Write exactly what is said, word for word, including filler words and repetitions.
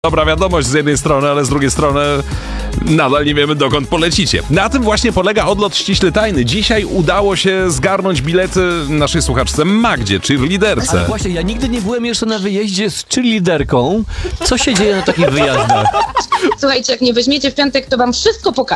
Dobra wiadomość z jednej strony, ale z drugiej strony nadal nie wiemy, dokąd polecicie. Na tym właśnie polega odlot ściśle tajny. Dzisiaj udało się zgarnąć bilety naszej słuchaczce Magdzie, cheerleaderce. Ale właśnie, ja nigdy nie byłem jeszcze na wyjeździe z cheerleaderką. Co się dzieje na takich wyjazdach? Słuchajcie, jak nie weźmiecie w piątek, to wam wszystko pokażę.